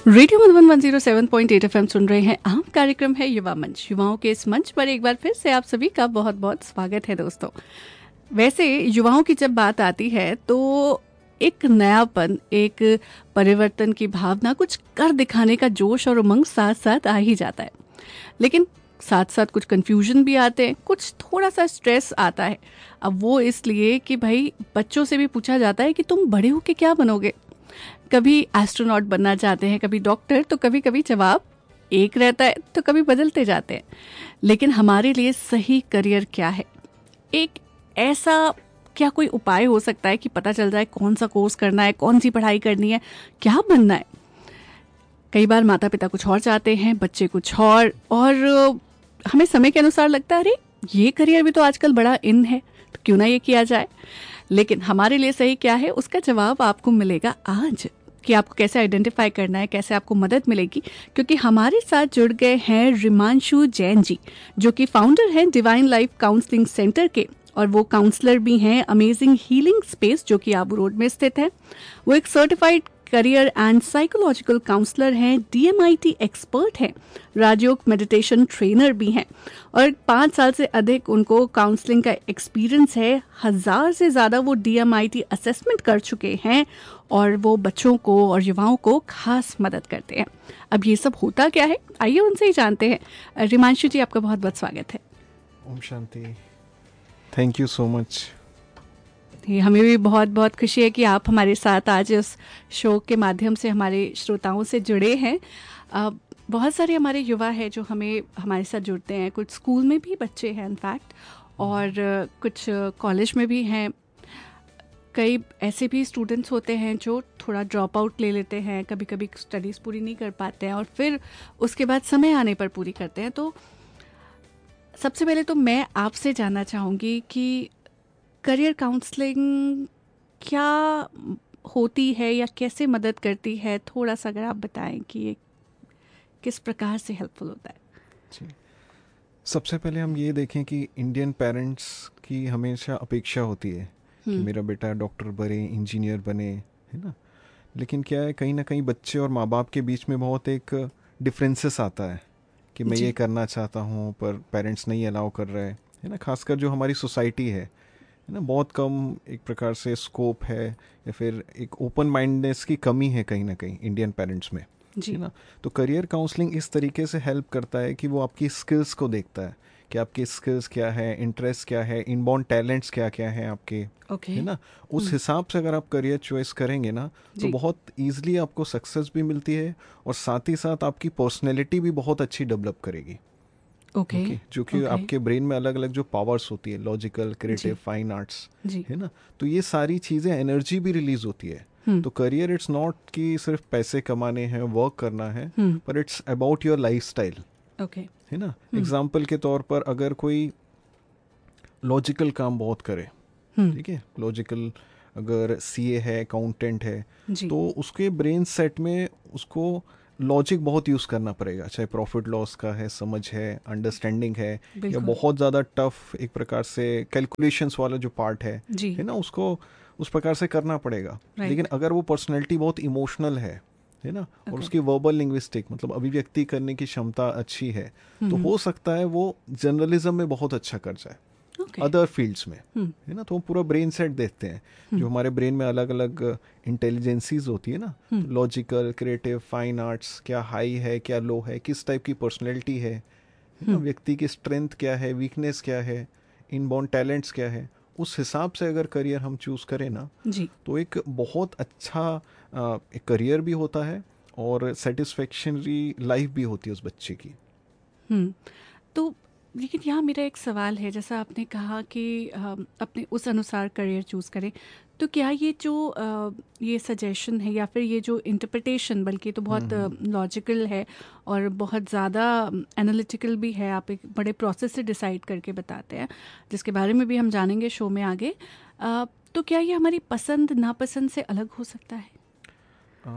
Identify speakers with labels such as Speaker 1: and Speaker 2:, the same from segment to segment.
Speaker 1: Radio Madhuban 107.8 FM सुन रहे हैं आप। कार्यक्रम है युवा मंच। युवाओं के इस मंच पर एक बार फिर से आप सभी का बहुत बहुत स्वागत है दोस्तों। वैसे युवाओं की जब बात आती है तो एक नयापन, एक परिवर्तन की भावना, कुछ कर दिखाने का जोश और उमंग साथ साथ आ ही जाता है। लेकिन साथ साथ कुछ कंफ्यूजन भी आते हैं, कुछ थोड़ा सा स्ट्रेस आता है। अब वो इसलिए कि भाई बच्चों से भी पूछा जाता है कि तुम बड़े होके क्या बनोगे। कभी एस्ट्रोनॉट बनना चाहते हैं, कभी डॉक्टर, तो कभी कभी जवाब एक रहता है तो कभी बदलते जाते हैं। लेकिन हमारे लिए सही करियर क्या है? एक ऐसा क्या कोई उपाय हो सकता है कि पता चल जाए कौन सा कोर्स करना है, कौन सी पढ़ाई करनी है, क्या बनना है? कई बार माता पिता कुछ और चाहते हैं, बच्चे कुछ और हमें समय के अनुसार लगता है अरे ये करियर भी तो आजकल बड़ा इन है, तो क्यों ना ये किया जाए। लेकिन हमारे लिए सही क्या है, उसका जवाब आपको मिलेगा आज, कि आपको कैसे आइडेंटिफाई करना है, कैसे आपको मदद मिलेगी। क्योंकि हमारे साथ जुड़ गए हैं रिमांशु जैन जी, जो कि फाउंडर हैं डिवाइन लाइफ काउंसलिंग सेंटर के, और वो काउंसलर भी हैं अमेजिंग हीलिंग स्पेस, जो कि आबू रोड में स्थित है। वो एक certified career and psychological counsellor हैं, डीएमआईटी एक्सपर्ट हैं, राजयोग मेडिटेशन ट्रेनर भी हैं, और 5 साल से अधिक उनको काउंसलिंग का एक्सपीरियंस है। 1000 से ज़्यादा वो डीएमआईटी असेसमेंट कर चुके हैं, और वो बच्चों को और युवाओं को खास मदद करते हैं। अब ये सब होता क्या है, आइए उनसे ही जानते हैं। रिमांशु जी, आपका बहुत बहुत स्वागत है।
Speaker 2: Om Shanti. Thank you so much.
Speaker 1: हमें भी बहुत बहुत खुशी है कि आप हमारे साथ आज इस शो के माध्यम से हमारे श्रोताओं से जुड़े हैं। बहुत सारे हमारे युवा हैं जो हमारे साथ जुड़ते हैं। कुछ स्कूल में भी बच्चे हैं इनफैक्ट, और कुछ कॉलेज में भी हैं। कई ऐसे भी स्टूडेंट्स होते हैं जो थोड़ा ड्रॉप आउट ले लेते हैं, कभी कभी स्टडीज़ पूरी नहीं कर पाते हैं और फिर उसके बाद समय आने पर पूरी करते हैं। तो सबसे पहले तो मैं आपसे जानना चाहूँगी कि करियर काउंसलिंग क्या होती है या कैसे मदद करती है? थोड़ा सा अगर आप बताएं कि ये किस प्रकार से हेल्पफुल होता है।
Speaker 2: जी, सबसे पहले हम ये देखें कि इंडियन पेरेंट्स की हमेशा अपेक्षा होती है कि मेरा बेटा डॉक्टर बने, इंजीनियर बने, है ना। लेकिन क्या है, कहीं ना कहीं बच्चे और माँ बाप के बीच में बहुत एक डिफरेंसेस आता है कि मैं ये करना चाहता हूँ पर पेरेंट्स नहीं अलाउ कर रहे हैं, है ना। खासकर जो हमारी सोसाइटी है ना, बहुत कम एक प्रकार से स्कोप है या फिर एक ओपन माइंडनेस की कमी है कहीं ना कहीं इंडियन पेरेंट्स में, है ना। तो करियर काउंसलिंग इस तरीके से हेल्प करता है कि वो आपकी स्किल्स को देखता है कि आपकी स्किल्स क्या है, इंटरेस्ट क्या है, इनबॉर्न टैलेंट्स क्या क्या है आपके, है ना। उस हिसाब से अगर आप करियर चॉइस करेंगे ना तो बहुत ईजिली आपको सक्सेस भी मिलती है और साथ ही साथ आपकी पर्सनैलिटी भी बहुत अच्छी डेवलप करेगी। ओके, जो कि आपके ब्रेन में अलग अलग जो पावर्स होती है, लॉजिकल, क्रिएटिव, फाइन आर्ट्स, है ना। तो ये सारी चीज़ें, एनर्जी भी रिलीज होती है। तो करियर इट्स नॉट कि सिर्फ पैसे कमाने हैं, वर्क करना है, पर इट्स अबाउट योर लाइफस्टाइल, है ना। एग्जाम्पल के तौर पर अगर कोई लॉजिकल काम बहुत करे, ठीक है, लॉजिकल अगर सीए है, अकाउंटेंट है, तो उसके ब्रेन सेट में उसको लॉजिक बहुत यूज़ करना पड़ेगा, चाहे प्रॉफिट लॉस का है, समझ है, अंडरस्टैंडिंग है, या बहुत ज़्यादा टफ एक प्रकार से कैलकुलेशंस वाला जो पार्ट है ना, उसको उस प्रकार से करना पड़ेगा। लेकिन अगर वो पर्सनैलिटी बहुत इमोशनल है ना, और उसकी वर्बल लिंग्विस्टिक मतलब अभिव्यक्ति करने की क्षमता अच्छी है, तो हो सकता है वो जर्नलिज्म में बहुत अच्छा कर जाए, अदर फील्ड्स में, है ना। तो वो पूरा ब्रेन सेट देखते हैं जो हमारे ब्रेन में अलग अलग इंटेलिजेंसीज होती है ना, लॉजिकल, क्रिएटिव, फाइन आर्ट्स, क्या हाई है, क्या लो है, किस टाइप की पर्सनैलिटी है ना, व्यक्ति की स्ट्रेंथ क्या है, वीकनेस क्या है, इनबॉर्न टैलेंट्स क्या है, उस हिसाब से अगर करियर हम चूज करें ना तो एक बहुत अच्छा एक करियर भी होता है और सेटिस्फैक्शनरी लाइफ भी होती है उस बच्चे की।
Speaker 1: तो लेकिन यहाँ मेरा एक सवाल है, जैसा आपने कहा कि अपने उस अनुसार करियर चूज़ करें, तो क्या ये जो ये सजेशन है या फिर ये जो इंटरप्रिटेशन, बल्कि तो बहुत लॉजिकल है और बहुत ज़्यादा एनालिटिकल भी है, आप एक बड़े प्रोसेस से डिसाइड करके बताते हैं, जिसके बारे में भी हम जानेंगे शो में आगे। तो क्या ये हमारी पसंद नापसंद से अलग हो सकता है?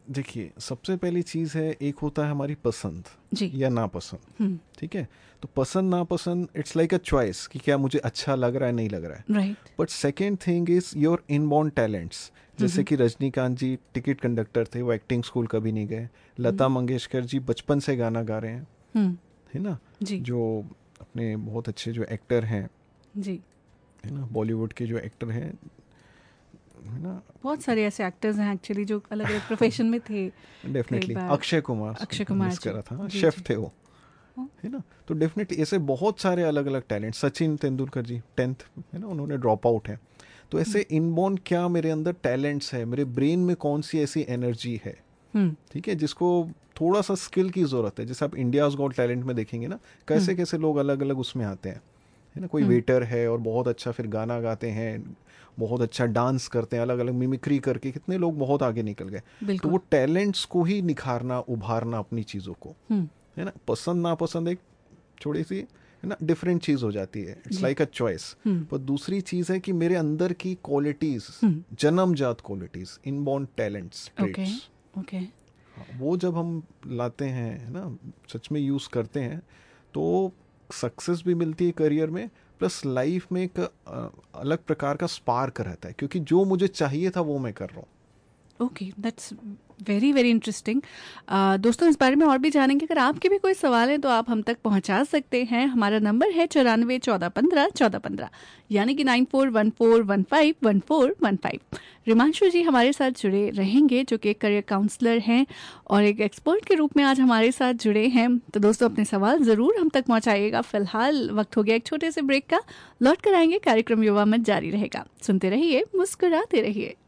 Speaker 2: देखिए, सबसे पहली चीज़ है, एक होता है हमारी पसंद
Speaker 1: जी।
Speaker 2: या नापसंद, ठीक है। तो पसंद नापसंद इट्स लाइक अ चॉइस कि क्या मुझे अच्छा लग रहा है, नहीं लग रहा है,
Speaker 1: right.
Speaker 2: But second thing is your inborn talents. जैसे कि रजनीकांत जी टिकट कंडक्टर थे, वो एक्टिंग स्कूल कभी नहीं गए। लता मंगेशकर जी बचपन से गाना गा रहे हैं, है ना
Speaker 1: जी।
Speaker 2: जो अपने बहुत अच्छे जो एक्टर हैं,
Speaker 1: जी,
Speaker 2: है ना, बॉलीवुड के जो एक्टर हैं, है ना,
Speaker 1: बहुत सारे ऐसे एक्टर्स हैं एक्चुअली जो अलग अलग प्रोफेशन में थे।
Speaker 2: डेफिनेटली अक्षय कुमार मिस
Speaker 1: जी।
Speaker 2: करा था ना,
Speaker 1: जी,
Speaker 2: शेफ
Speaker 1: जी।
Speaker 2: थे वो, है ना। तो डेफिनेटली ऐसे बहुत सारे अलग अलग टैलेंट, सचिन तेंदुलकर जी 10th, है ना, उन्होंने ड्रॉप आउट है। तो ऐसे इनबॉर्न क्या मेरे अंदर टैलेंट्स है, मेरे ब्रेन में कौन सी ऐसी एनर्जी है, ठीक है, जिसको थोड़ा सा स्किल की ज़रूरत है। जैसे आप इंडियाज गॉट टैलेंट में देखेंगे ना, कैसे कैसे लोग अलग अलग उसमें आते हैं, है ना। कोई वेटर है और बहुत अच्छा फिर गाना गाते हैं, बहुत अच्छा डांस करते हैं, अलग अलग मिमिक्री करके कितने लोग बहुत आगे निकल गए। तो वो टैलेंट्स को ही निखारना, उभारना अपनी चीज़ों को, है ना। पसंद नापसंद एक थोड़ी सी, है ना, डिफरेंट चीज़ हो जाती है, इट्स लाइक अ चॉइस। पर दूसरी चीज़ है कि मेरे अंदर की क्वालिटीज़, जन्मजात qualities, inborn talents, traits,
Speaker 1: okay.
Speaker 2: वो जब हम लाते हैं, है ना, सच में यूज़ करते हैं, तो सक्सेस भी मिलती है करियर में, प्लस लाइफ में एक अलग प्रकार का स्पार्क रहता है, क्योंकि जो मुझे चाहिए था वो मैं कर रहा हूँ।
Speaker 1: Okay, that's very very interesting. दोस्तों, इस बारे में और भी जानेंगे। अगर आपके भी कोई सवाल हैं तो आप हम तक पहुंचा सकते हैं। हमारा नंबर है 9414151415, यानी कि 9414151415। रिमांशु जी हमारे साथ जुड़े रहेंगे, जो कि एक करियर काउंसलर हैं और एक एक्सपर्ट के रूप में आज हमारे साथ जुड़े हैं। तो दोस्तों, अपने सवाल ज़रूर हम तक पहुंचाइएगा। फिलहाल वक्त हो गया एक छोटे से ब्रेक का, लौट कर आएंगे, कार्यक्रम युवा मंच जारी रहेगा। सुनते रहिए, मुस्कुराते रहिए।